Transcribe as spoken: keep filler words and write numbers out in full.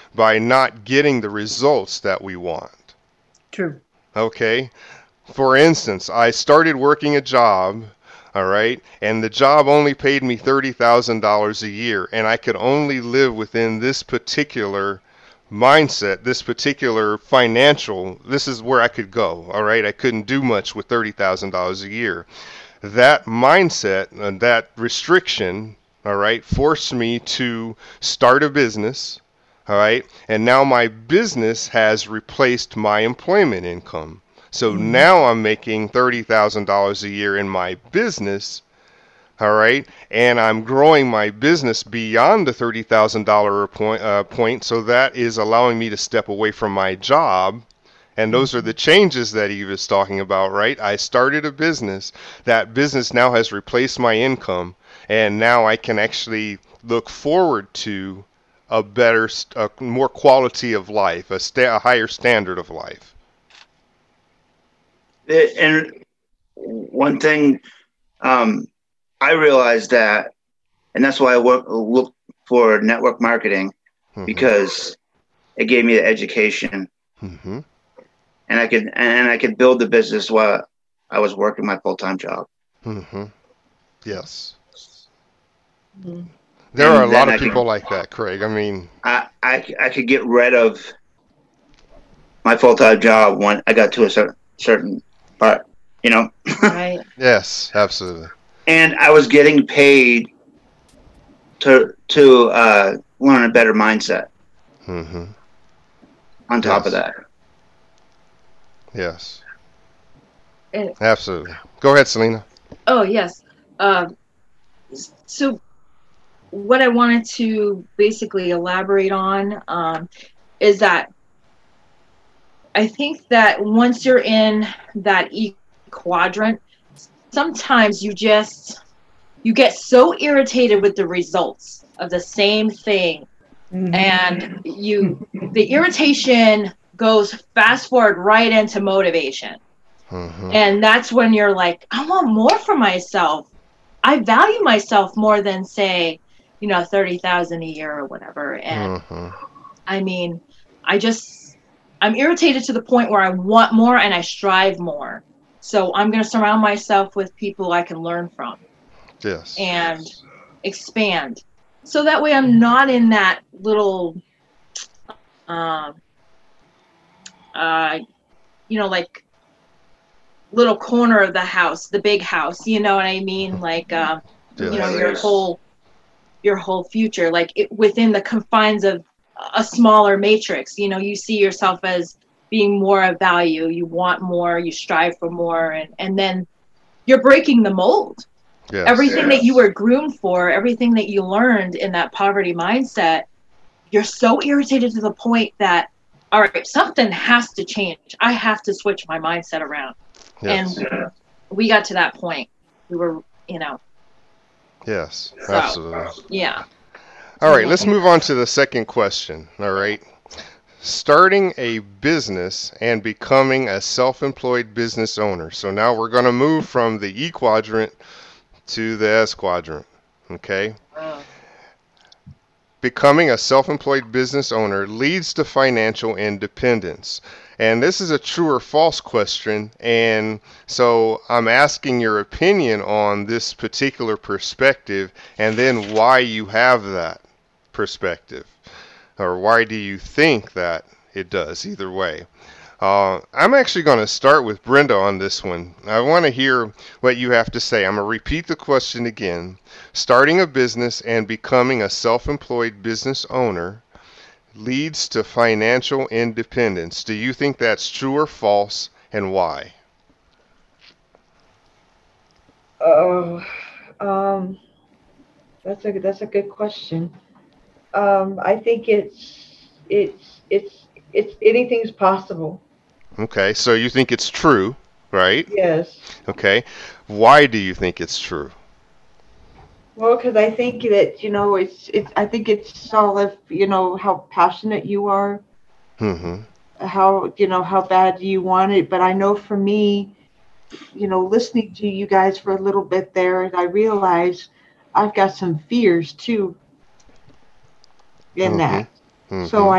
by not getting the results that we want. True. Okay? For instance, I started working a job, all right, and the job only paid me thirty thousand dollars a year, and I could only live within this particular mindset, this particular financial, this is where I could go, all right? I couldn't do much with thirty thousand dollars a year. That mindset and that restriction, all right, forced me to start a business, all right, and now my business has replaced my employment income. So Mm-hmm. now I'm making thirty thousand dollars a year in my business, all right, and I'm growing my business beyond the thirty thousand dollars point, uh, point, so that is allowing me to step away from my job. And those are the changes that Eve is talking about, right? I started a business. That business now has replaced my income, and now I can actually look forward to a better, a more quality of life, a, sta- a higher standard of life. It, and one thing, um, I realized that, and that's why I work, look for network marketing, mm-hmm. because it gave me the education, mm-hmm. and I could and I could build the business while I was working my full time job. Mm-hmm. Yes, mm-hmm. there and are a lot of I people could, like that, Craig. I mean, I, I I could get rid of my full time job when I got to a certain certain part, you know. Right. Yes, absolutely. And I was getting paid to to uh, learn a better mindset. Mm-hmm. On top yes. of that. Yes. And, absolutely. Go ahead, Selena. Oh, yes. Uh, so what I wanted to basically elaborate on um, is that I think that once you're in that E quadrant, sometimes you just, you get so irritated with the results of the same thing. Mm-hmm. And you, the irritation goes fast forward right into motivation. Mm-hmm. And that's when you're like, I want more for myself. I value myself more than, say, you know, thirty thousand a year or whatever. And mm-hmm. I mean, I just, I'm irritated to the point where I want more and I strive more. So I'm going to surround myself with people I can learn from. Yes. And expand. So that way I'm not in that little, um, uh, you know, like little corner of the house, the big house, you know what I mean? Like, uh, yes. you know, your whole, your whole future, like it, within the confines of a smaller matrix, you know, you see yourself as being more of value. You want more, you strive for more, and, and then you're breaking the mold. Yes. Everything yes. that you were groomed for, everything that you learned in that poverty mindset, you're so irritated to the point that, all right, something has to change. I have to switch my mindset around. Yes. And yeah. we got to that point. We were, you know. Yes, so, absolutely. Yeah. All right, let's move on to the second question. All right. Starting a business and becoming a self-employed business owner. So now we're going to move from the E quadrant to the S quadrant. Okay. Oh. Becoming a self-employed business owner leads to financial independence. And this is a true or false question. And so I'm asking your opinion on this particular perspective and then why you have that perspective. Or why do you think that it does? Either way. Uh, I'm actually going to start with Brenda on this one. I want to hear what you have to say. I'm going to repeat the question again. Starting a business and becoming a self-employed business owner leads to financial independence. Do you think that's true or false, and why? Oh, um, that's a that's a good question. Um, I think it's it's it's it's anything's possible. Okay, so you think it's true, right? Yes. Okay, why do you think it's true? Well, because I think that, you know, it's it's I think it's all of, you know, how passionate you are, mm-hmm. how, you know, how bad you want it. But I know for me, you know, listening to you guys for a little bit there, and I realize I've got some fears too in mm-hmm. that. Mm-hmm. So I